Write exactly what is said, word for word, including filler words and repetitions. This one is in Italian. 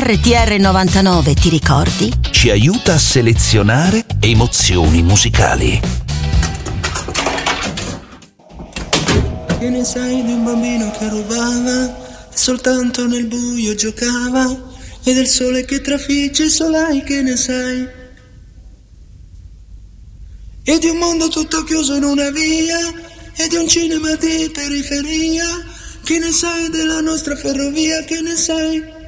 R T R novantanove, ti ricordi? Ci aiuta a selezionare emozioni musicali. Che ne sai di un bambino che rubava e soltanto nel buio giocava, e del sole che trafigge il solai, che ne sai? E di un mondo tutto chiuso in una via, e di un cinema di periferia, che ne sai della nostra ferrovia, che ne sai?